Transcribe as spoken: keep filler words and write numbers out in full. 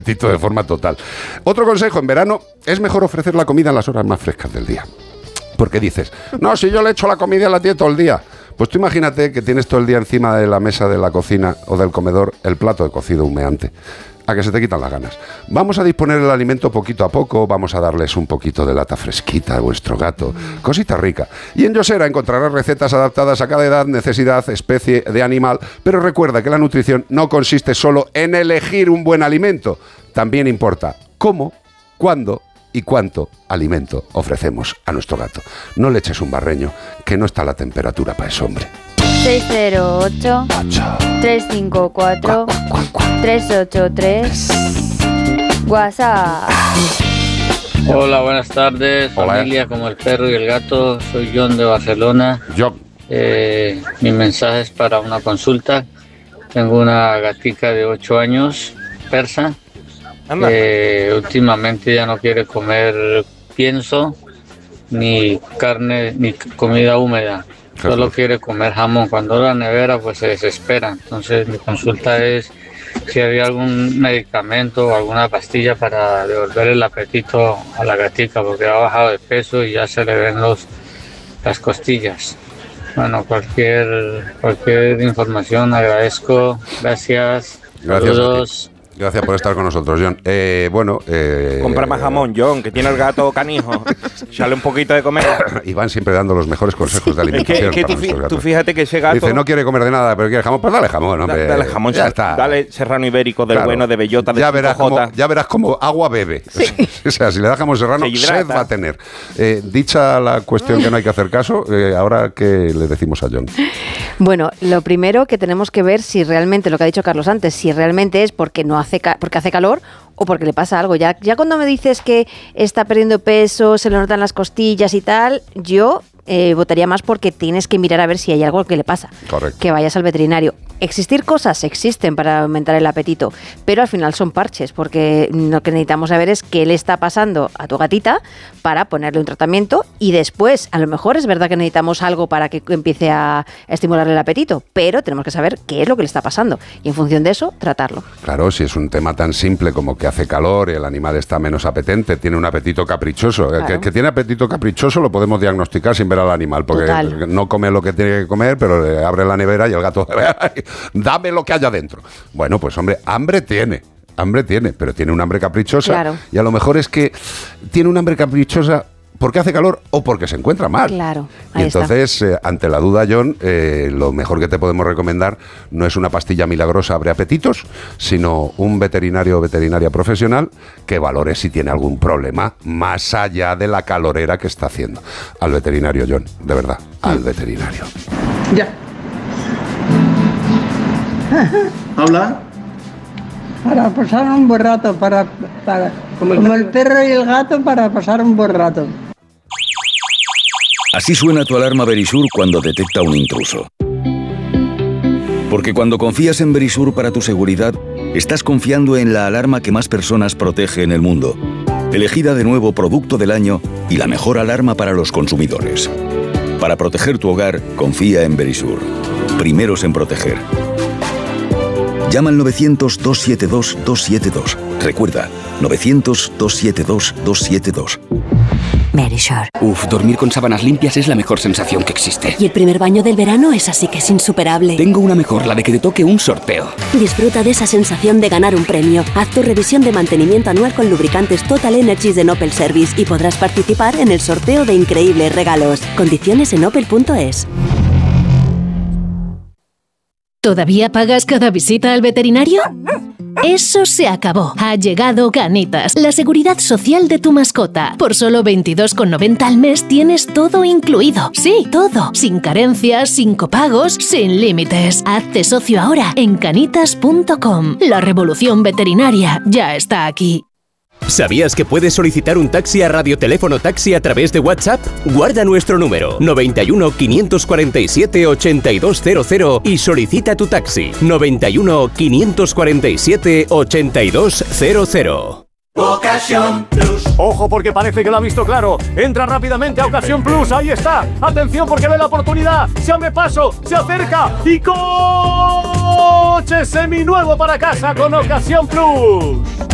De forma total. Otro consejo, en verano es mejor ofrecer la comida en las horas más frescas del día. Porque dices, no, si yo le echo la comida a la tía todo el día. Pues tú imagínate que tienes todo el día encima de la mesa de la cocina o del comedor el plato de cocido humeante. A que se te quitan las ganas. Vamos a disponer el alimento poquito a poco, vamos a darles un poquito de lata fresquita a vuestro gato, cosita rica. Y en Yosera encontrarás recetas adaptadas a cada edad, necesidad, especie de animal, pero recuerda que la nutrición no consiste solo en elegir un buen alimento, también importa cómo, cuándo y cuánto alimento ofrecemos a nuestro gato. No le eches un barreño, que no está la temperatura para ese hombre. seis cero ocho, tres cinco cuatro, tres ocho tres. WhatsApp. Hola, buenas tardes, Hola. Familia como el perro y el gato. Soy John de Barcelona. John. Eh, mi mensaje es para una consulta. Tengo una gatica de ocho años, persa. Eh, últimamente ya no quiere comer pienso, ni carne, ni comida húmeda. Solo quiere comer jamón. Cuando la nevera pues se desespera. Entonces mi consulta es si había algún medicamento o alguna pastilla para devolver el apetito a la gatica, porque ha bajado de peso y ya se le ven los, las costillas. Bueno, cualquier, cualquier información agradezco. Gracias. Gracias. Saludos. Gracias por estar con nosotros, John. Eh, bueno, eh, Compra más jamón, John, que tiene el gato canijo. Sale un poquito de comer. Iván siempre dando los mejores consejos de Es que, alimentación. es que para tú, nuestros fi- gatos. tú fíjate que ese gato... Dice, no quiere comer de nada, pero quiere jamón. Pues dale jamón, Da- hombre. dale jamón, ya ya está. dale serrano ibérico del Claro. bueno, de bellota, de ya verás, cinco jota. como, ya verás como agua bebe. O sea, si le da jamón serrano, Se hidrata. sed va a tener. Eh, dicha la cuestión que no hay que hacer caso, eh, ahora ¿qué le decimos a John? Bueno, lo primero que tenemos que ver si realmente, lo que ha dicho Carlos antes, si realmente es porque no hace ca- porque hace calor o porque le pasa algo. Ya, ya cuando me dices que está perdiendo peso, se le notan las costillas y tal, yo eh, votaría más porque tienes que mirar a ver si hay algo que le pasa. Correcto. Que vayas al veterinario. Existir cosas existen para aumentar el apetito, pero al final son parches, porque lo que necesitamos saber es qué le está pasando a tu gatita para ponerle un tratamiento y después, a lo mejor es verdad que necesitamos algo para que empiece a estimular el apetito, pero tenemos que saber qué es lo que le está pasando y en función de eso, tratarlo. Claro, si es un tema tan simple como que hace calor y el animal está menos apetente, tiene un apetito caprichoso. Claro. El que, que tiene apetito caprichoso lo podemos diagnosticar sin ver al animal, porque Total. no come lo que tiene que comer, pero le abre la nevera y el gato, dame lo que haya dentro. Bueno, pues hombre, hambre tiene. Hambre tiene, pero tiene un hambre caprichosa. Claro. Y a lo mejor es que tiene un hambre caprichosa porque hace calor o porque se encuentra mal. Claro, Y ahí está. entonces, eh, ante la duda, John, eh, lo mejor que te podemos recomendar no es una pastilla milagrosa abre apetitos, sino un veterinario o veterinaria profesional que valore si tiene algún problema más allá de la calorera que está haciendo. Al veterinario, John, de verdad, al veterinario. Ya. Habla. Para pasar un buen rato, para, para como, el, como el perro y el gato, para pasar un buen rato. Así suena tu alarma Verisur cuando detecta un intruso. Porque cuando confías en Verisur para tu seguridad, estás confiando en la alarma que más personas protege en el mundo. Elegida de nuevo Producto del Año y la mejor alarma para los consumidores. Para proteger tu hogar, confía en Verisur. Primeros en proteger. Llama al novecientos, dos siete dos, dos siete dos. Recuerda, novecientos, dos siete dos, dos siete dos. Verisure. Uf, dormir con sábanas limpias es la mejor sensación que existe. Y el primer baño del verano es así que es insuperable. Tengo una mejor, la de que te toque un sorteo. Disfruta de esa sensación de ganar un premio. Haz tu revisión de mantenimiento anual con lubricantes Total Energies de Opel Service y podrás participar en el sorteo de increíbles regalos. Condiciones en opel punto es. ¿Todavía pagas cada visita al veterinario? Eso se acabó. Ha llegado Canitas, la seguridad social de tu mascota. Por solo veintidós con noventa al mes tienes todo incluido. Sí, todo. Sin carencias, sin copagos, sin límites. Hazte socio ahora en canitas punto com. La revolución veterinaria ya está aquí. ¿Sabías que puedes solicitar un taxi a Radioteléfono Taxi a través de WhatsApp? Guarda nuestro número noventa y uno, quinientos cuarenta y siete, ochenta y dos cero cero y solicita tu taxi noventa y uno, quinientos cuarenta y siete, ochenta y dos cero cero. Ocasión Plus. Ojo porque parece que lo ha visto claro. Entra rápidamente a Ocasión Plus. Ahí está. Atención porque ve la oportunidad. Se abre paso, se acerca y coche seminuevo para casa con Ocasión Plus.